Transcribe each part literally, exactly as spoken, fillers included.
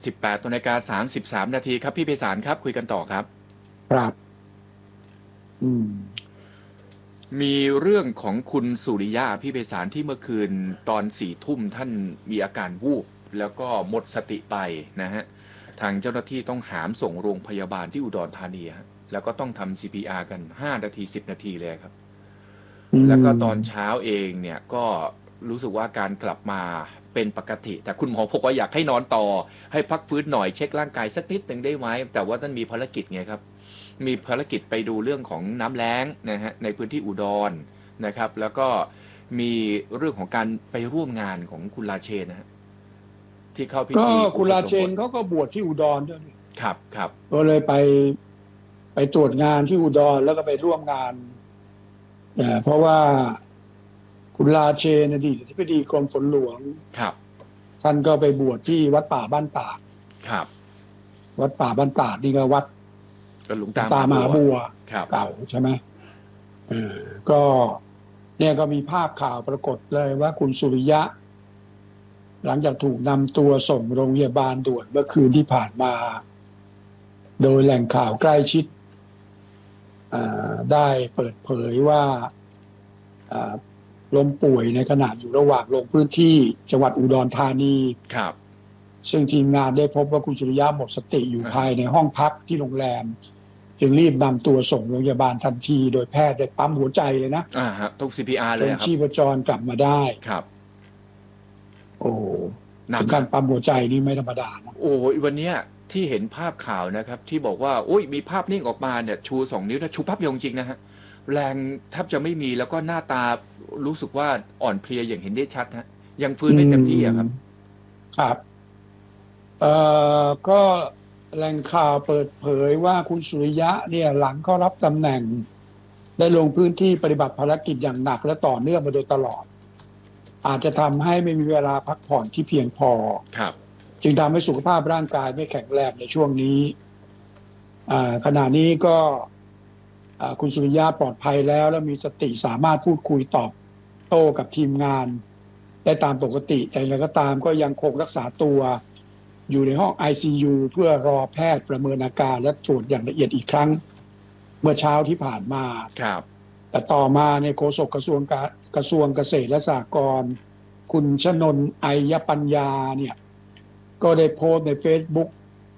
สิบแปดนาฬิกาสามสิบสามนาทีครับพี่ไพศาลครับคุยกันต่อครับครับอืมมีเรื่องของคุณสุริยะพี่ไพศาลที่เมื่อคืนตอนสี่ทุ่มท่านมีอาการวูบแล้วก็หมดสติไปนะฮะทางเจ้าหน้าที่ต้องหามส่งโรงพยาบาลที่อุดรธานีฮะแล้วก็ต้องทำ ซี พี อาร์ กันห้านาทีสิบนาทีเลยครับอืแล้วก็ตอนมเช้าเองเนี่ยก็รู้สึกว่าการกลับมาเป็นปกติแต่คุณหมอบอกว่าอยากให้นอนต่อให้พักฟื้นหน่อยเช็คร่างกายสักนิดหนึ่งได้ไหมแต่ว่าท่านมีภารกิจไงครับมีภารกิจไปดูเรื่องของน้ำแล้งนะฮะในพื้นที่อุดรนะครับแล้วก็มีเรื่องของการไปร่วมงานของคุณราเชนนะฮะที่เข้าพิก็ธีอุคุณราเชปสมบทนเขาก็บวชที่อุดรด้วยนี่ครับครับก็เลยไปไปตรวจงานที่อุดรแล้วก็ไปร่วมงานเอ่อเพราะว่าคุณราเชนอดีตอธิบดีกรมฝนหลวงครับท่านก็ไปบวชที่วัดป่าบ้านตาดครับวัดป่าบ้านตาดนี่ก็วัดก็หลวงหลวงตามหาตามหาบัวบัวครับเก่าใช่ไหมเออก็เนี่ยก็มีภาพข่าวปรากฏเลยว่าคุณสุริยะ หลังจากถูกนำตัวส่งโรงพยาบาลด่วนเมื่อคืนที่ผ่านมา โดยแหล่งข่าวใกล้ชิดได้เปิดเผยว่าล้มป่วยในขณะอยู่ระหว่างลงพื้นที่จังหวัดอุดรธานีครับซึ่งทีมงานได้พบว่าคุณสุริยะหมดสติอยู่ภายในห้องพักที่โรงแรม จึงรีบนำตัวส่งโรงพยาบาลทันที โดยแพทย์ได้ปั๊มหัวใจเลยนะอ่าฮะต้อง ซี พี อาร์จเลยครับนชีพจรกลับมาได้ครับโอ้หนักถึงการปั๊มหัวใจนี่ไม่ธรรมดานะโอ้ยวันเนี้ยที่เห็นภาพข่าวนะครับที่บอกว่าโอ้ยมีภาพนิ่งออกมาเนี่ยชูสองนิ้วนะชูภาพยงจริงนะฮะแรงแทบจะไม่มีแล้วก็หน้าตารู้สึกว่าอ่อนเพลียอย่างเห็นได้ชัดฮะยังฟื้นไม่เต็มที่อะครับครับเอ่อก็แหล่งข่าวเปิดเผยว่าคุณสุริยะเนี่ยหลังเข้ารับตำแหน่งได้ลงพื้นที่ปฏิบัติภารกิจอย่างหนักและต่อเนื่องมาโดยตลอดอาจจะทำให้ไม่มีเวลาพักผ่อนที่เพียงพอครับจึงทำให้สุขภาพร่างกายไม่แข็งแรงในช่วงนี้ขณะนี้ก็คุณสุริยะปลอดภัยแล้วและมีสติสามารถพูดคุยตอบโต้กับทีมงานได้ตามปกติแต่อย่างไรก็ตามก็ยังคงรักษาตัวอยู่ในห้อง ไอ ซี ยู เพื่อรอแพทย์ประเมินอาการและตรวจอย่างละเอียดอีกครั้งเมื่อเช้าที่ผ่านมาครับแต่ต่อมาในโฆษกกระทรวงกระทรวงเกษตรและสหกรณ์คุณชนนท์ไอยปัญญาเนี่ยก็ได้โพสต์ใน Facebook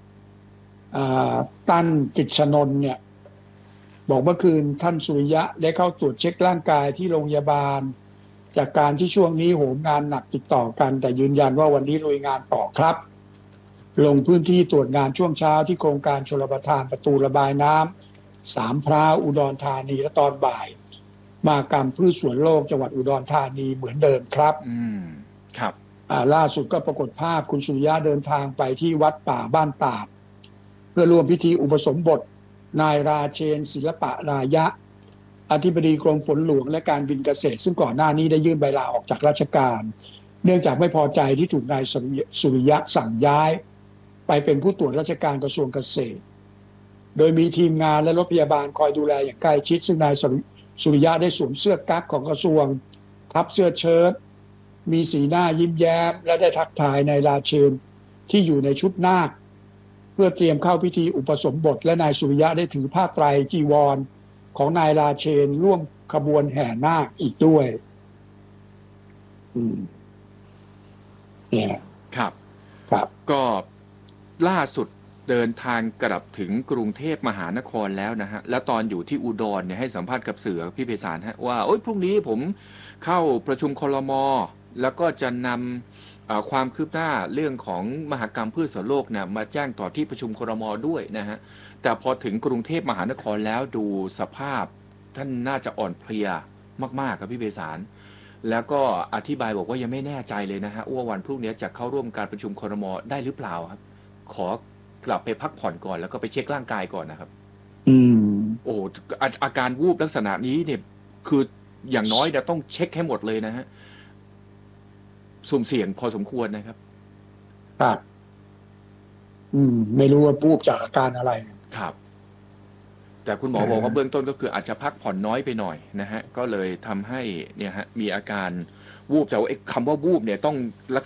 ตั้นกิจชนนท์เนี่ยบอกเมื่อคืนท่านสุริยะได้เข้าตรวจเช็คร่างกายที่โรงพยาบาลจากการที่ช่วงนี้โหมงานหนักติดต่อกันแต่ยืนยันว่าวันนี้ลุยงานต่อครับลงพื้นที่ตรวจงานช่วงเช้าที่โครงการชลประทานประตูระบายน้ำสามพร้าวอุดรธานีและตอนบ่ายมากรรมพืชสวนโลกจังหวัดอุดรธานีเหมือนเดิมครับอืมครับล่าสุดก็ปรากฏภาพคุณสุริยะเดินทางไปที่วัดป่าบ้านตาดเพื่อร่วมพิธีอุปสมบทนายราเชนศิลปะรายะอธิบดีกรมฝนหลวงและการบินเกษตรซึ่งก่อนหน้านี้ได้ยื่นใบลาออกจากราชการเนื่องจากไม่พอใจที่ถูกนายสุริยะสั่งย้ายไปเป็นผู้ตรวจราชการกระทรวงเกษตรโดยมีทีมงานและรถพยาบาลคอยดูแลอย่างใกล้ชิดซึ่งนายสุริยะได้สวมเสื้อกั๊กของกระทรวงทับเสื้อเชิ้ตมีสีหน้ายิ้มแย้มและได้ทักทายนายราเชนที่อยู่ในชุดนาคเพื่อเตรียมเข้าพิธีอุปสมบทและนายสุริยะได้ถือผ้าไตรจีวรของนายราเชนร่วมขบวนแห่นาคอีกด้วยอืมเนี่ยครับครับก็ล่าสุดเดินทางกลับถึงกรุงเทพมหานครแล้วนะฮะแล้วตอนอยู่ที่อุดรเนี่ยให้สัมภาษณ์กับสื่อพี่ไพศาลฮะว่าโอ๊ยพรุ่งนี้ผมเข้าประชุมครม.แล้วก็จะนำความคืบหน้าเรื่องของมหกรรมพืชสวนโลกเนี่ยมาแจ้งต่อที่ประชุมครม.ด้วยนะฮะแต่พอถึงกรุงเทพมหานครแล้วดูสภาพท่านน่าจะอ่อนเพลียมากๆครับพี่ไพศาลแล้วก็อธิบายบอกว่ายังไม่แน่ใจเลยนะฮะว่าวันพรุ่งนี้จะเข้าร่วมการประชุมครม.ได้หรือเปล่าครับขอกลับไปพักผ่อนก่อนแล้วก็ไปเช็คร่างกายก่อนนะครับอืมโอ้อาอาการวูบลักษณะนี้เนี่ยคืออย่างน้อยเราต้องเช็คให้หมดเลยนะฮะสุ่มเสี่ยงพอสมควรนะครับครับอืมไม่รู้ว่าวูบจากอาการอะไรครับแต่คุณหมอบอกว่าเบื้องต้นก็คืออาจจะพักผ่อนน้อยไปหน่อยนะฮะก็เลยทำให้เนี่ยฮะมีอาการวูบแต่ว่าคำว่าวูบเนี่ยต้อง